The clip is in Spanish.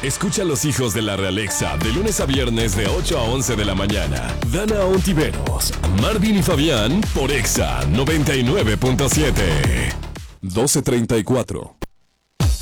Escucha a los hijos de la Realexa de lunes a viernes de 8 a 11 de la mañana. Dana Ontiveros, Marvin y Fabián por Exa 99.7. 12:34.